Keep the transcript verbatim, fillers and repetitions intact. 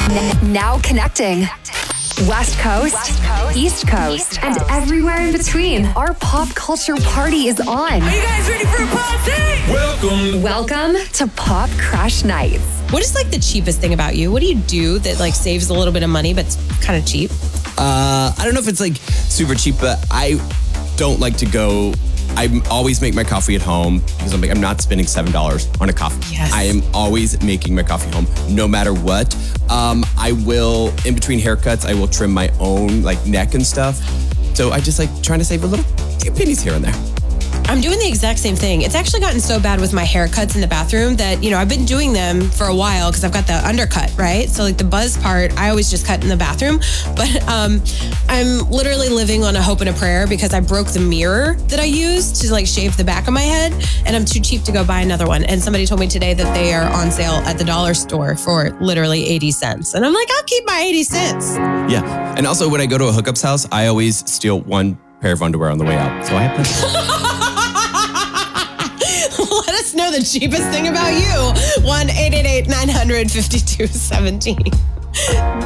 N- now connecting. West Coast, West Coast East, Coast, East Coast, and everywhere in between. Our pop culture party is on. Are you guys ready for a party? Welcome. Welcome to Pop Crush Nights. What is like the cheapest thing about you? What do you do that like saves a little bit of money but's kind of cheap? Uh, I don't know if it's like super cheap, but I don't like to go. I always make my coffee at home because I'm like, I'm not spending seven dollars on a coffee. Yes. I am always making my coffee home, no matter what. Um, I will, in between haircuts, I will trim my own like neck and stuff. So I just like trying to save a little few pennies here and there. I'm doing the exact same thing. It's actually gotten so bad with my haircuts in the bathroom that, you know, I've been doing them for a while because I've got the undercut, right? So like the buzz part, I always just cut in the bathroom. But um, I'm literally living on a hope and a prayer because I broke the mirror that I used to like shave the back of my head, and I'm too cheap to go buy another one. And somebody told me today that they are on sale at the dollar store for literally eighty cents. And I'm like, I'll keep my eighty cents. Yeah. And also when I go to a hookup's house, I always steal one pair of underwear on the way out. So I have plenty. Let us know the cheapest thing about you. one eight eight eight nine hundred fifty-two seventeen